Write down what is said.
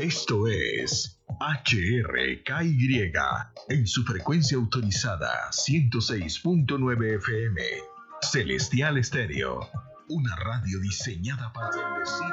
Esto es HRKY en su frecuencia autorizada 106.9 FM. Celestial Estéreo, una radio diseñada para bendecir